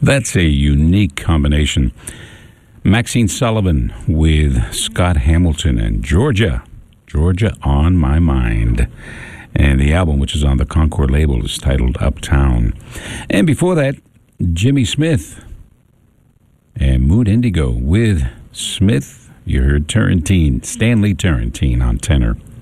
That's a unique combination. Maxine Sullivan with Scott Hamilton and Georgia on My Mind. And the album, which is on the Concord label, is titled Uptown. And before that, Jimmy Smith and Mood Indigo with Smith. You heard Stanley Turrentine on tenor.